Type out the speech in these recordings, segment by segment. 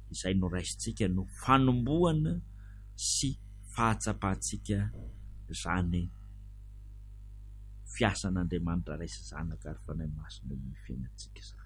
izay noraisintsika no fanombohana sy fahatsapahantsika zany fiasan'Andriamanitra raisa zanaka ary fanahy masina ny fiainantsika zany.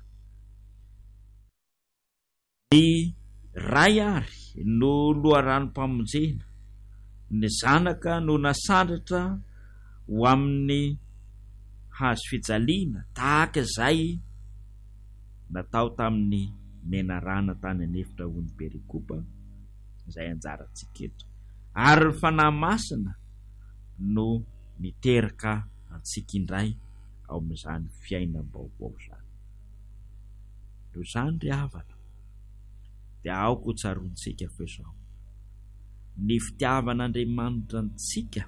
Ny ray ary no loharanom-pamonjena, ny zanaka no nasandratra ho amin'ny hazo fijaliana tahaka izay natao tamin'ny menarana tany anefitra hoy ny perikopa izay anjarantsika eto, ary ny fanahy masina no miteraka antsika indray ao amin'izany fiainam-baovao zany. No zany ry havana dia aoko ho tsarontsika fa izao ny fitiavan'Andriamanitra antsika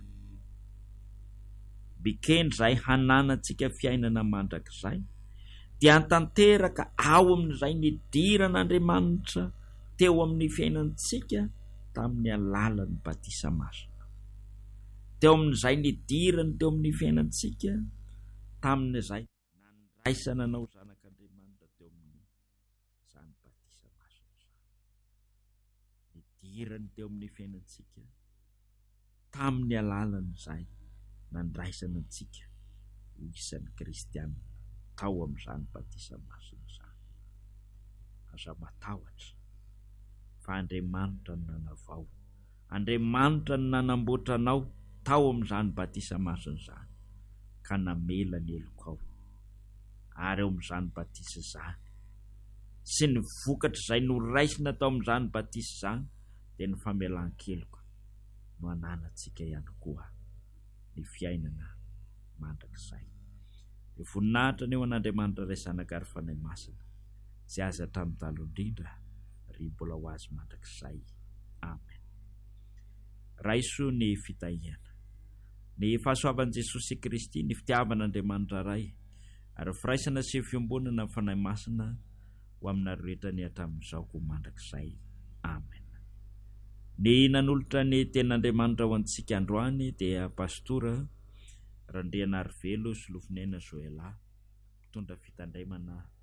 bikendrizay hananantsika fiainana mandrakizay dia tanteraka ao amin'izay nidiran'Andriamanitra teo amin'ny fiainantsika tamin'ny alalan'ny batisa masina, teo amin'izay nidirany teo amin'ny fiainantsika tamin'izay nanraisana anao zanak'Andriamanitra teo amin'ny zany batisa masina zany, nidirany teo amin'ny fiainantsika tamin'ny alalan'izay nandraisana antsika ho isan'ny kristianina tao amin'izany batisa masina zany. Aza matahotra fa Andriamanitra no nanavao, Andriamanitra no nanamboatra anao tao amin'izany batisa masina zany ka namela ny elokao, ary ao amin'izany batisa zany sy ny vokatra izay noraisina tao amin'izany batisa zany dia ny famelan-keloka no ananantsika ihany koa ny fiainana mandrakizay. Ny voninahitra ny eo an'Andriamanitra ray zanaka ary fanahy masina sy azy hatramin'ny taloha indrindra ry mbola ho azy mandrakizay. Amen. Raiso ny fitahiana, ny fahasoavan'i Jesosy Kristy, ny fitiavan'Andriamanitra ray ary firaisana sy fiombonana amin'ny fanahy masina ho aminareo rehetra ny hatramin'izao ko mandrakizay. Amen. Ny nanolotra ny tenin'Andriamanitra ho antsika androany dia pastora Randriana Arivelo sy Lofinena Zoela, mitondra fitandremana